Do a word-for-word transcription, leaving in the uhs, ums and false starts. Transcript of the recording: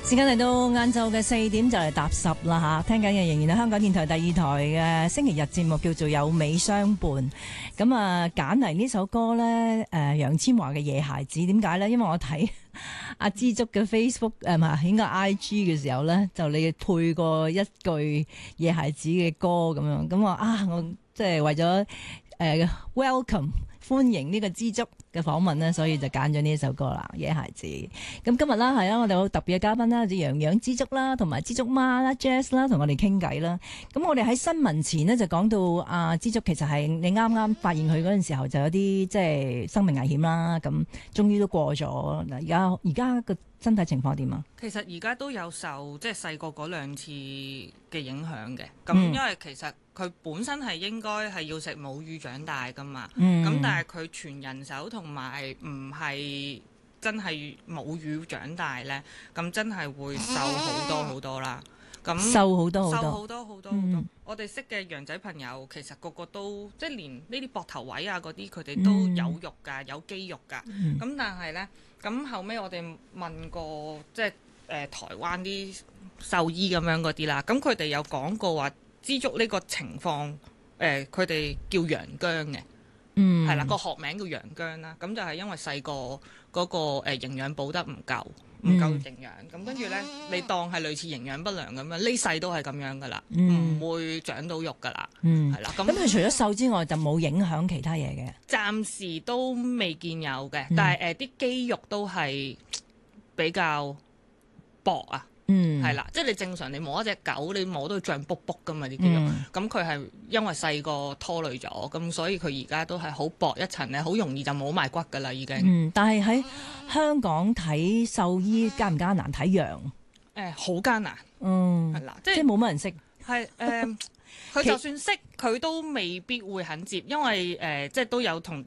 時間嚟到晏晝嘅四點就嚟踏十啦吓，聽緊嘅仍然係香港電台第二台嘅星期日節目，叫做有美相伴。咁啊揀嚟呢首歌呢，誒、呃、楊千嬅嘅夜孩子，點解呢？因為我睇阿知足嘅 Facebook 誒唔係應該 I G 嘅時候呢，就你配過一句夜孩子嘅歌咁樣，咁我啊我即係為咗誒、呃、welcome。歡迎呢個知足嘅訪問呢，所以就揀咗呢一首歌啦，《野孩子》。咁今日啦，係啊，我哋好特別嘅嘉賓啦，就洋洋知足啦，同埋知足媽啦、Jazz 啦，同我哋傾偈啦。咁我哋喺新聞前呢，就講到啊，知足其實係你啱啱發現佢嗰陣時候就有啲即係生命危險啦。咁終於都過咗嗱，而家而家個身體情況點啊？ 其實而家都有受即係細個嗰兩次嘅影響嘅。咁、 嗯、 因為其實佢本身係應該係要食母乳長大噶嘛。咁、 嗯、但係佢全人手同埋唔係真係母乳長大呢，咁真係會瘦好多好多啦。咁瘦好多好多， 瘦好多好多好多。我哋識嘅洋仔朋友，其實個個都即係連呢啲膊頭位啊嗰啲，佢哋都有肉㗎，有肌肉㗎。咁、嗯、但係呢，咁後尾我哋問過即係誒、呃、台灣啲獸醫咁樣嗰啲啦，咁佢哋有講過話知足呢個情況，誒佢哋叫陽僵嘅，嗯，係啦，個學名叫陽僵啦。咁就係因為細個嗰個誒營養補得唔夠。唔夠營養，咁跟住呢，你當係類似營養不良咁樣，呢世都係咁樣噶啦，唔、嗯、會長到肉噶啦，係、嗯、啦。咁佢除咗瘦之外，就冇影響其他嘢嘅。暫時都未見有嘅、嗯，但係誒啲肌肉都係比較薄啊。嗯，係啦，即係你正常你摸一隻狗，你摸到佢脹卜卜噶嘛啲肌肉，咁佢係因為細個拖累咗，咁所以佢而家都係好薄一層咧，好容易就冇埋骨噶啦已經。 嗯，但係喺香港睇獸醫艱唔艱難？睇羊誒，好艱難。 嗯， 係啦，即係冇乜人識。 係誒，佢、呃、就算識，佢都未必會肯接，因為誒、呃，即係都有同啲